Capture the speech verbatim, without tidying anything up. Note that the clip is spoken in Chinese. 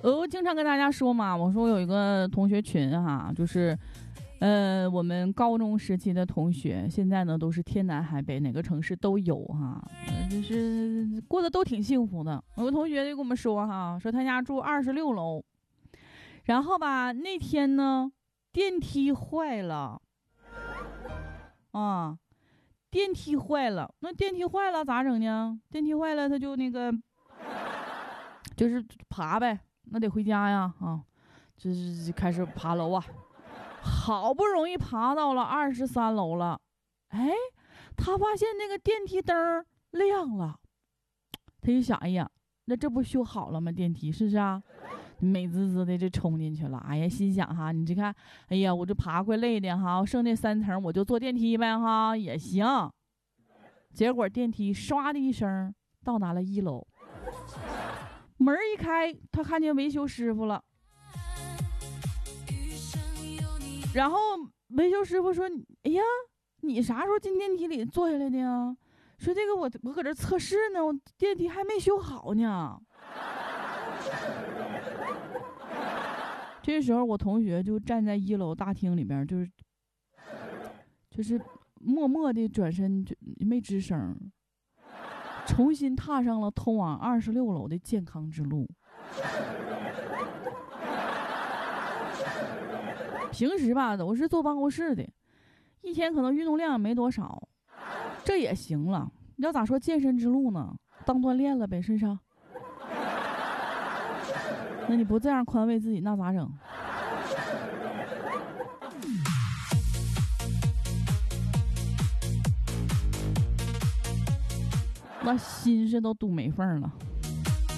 呃，我经常跟大家说嘛，我说我有一个同学群哈，就是呃我们高中时期的同学，现在呢都是天南海北，哪个城市都有哈，呃、就是过得都挺幸福的。有个同学就跟我们说哈，说他家住二十六楼，然后吧那天呢电梯坏了啊。电梯坏了，那电梯坏了咋整呢？电梯坏了，他就那个，就是爬呗，那得回家呀啊，就是开始爬楼啊，好不容易爬到了二十三楼了，哎，他发现那个电梯灯亮了，他就想，哎呀，那这不修好了吗？电梯是不是啊？美滋滋的就冲进去了，哎呀，心想哈，你这看，哎呀，我这爬怪累的哈，剩那三层我就坐电梯呗哈，也行。结果电梯唰的一声到达了一楼，门一开，他看见维修师傅了，然后维修师傅说：“哎呀，你啥时候进电梯里坐下来的呀？说这个我我搁这测试呢，我电梯还没修好呢。”这时候我同学就站在一楼大厅里边，就是就是默默地转身，就没吱声，重新踏上了通往二十六楼的健康之路。平时吧我是坐办公室的，一天可能运动量没多少，这也行了。要咋说健身之路呢？当锻炼了呗，身上。那你不这样宽慰自己，那咋整？那心是都堵没缝了。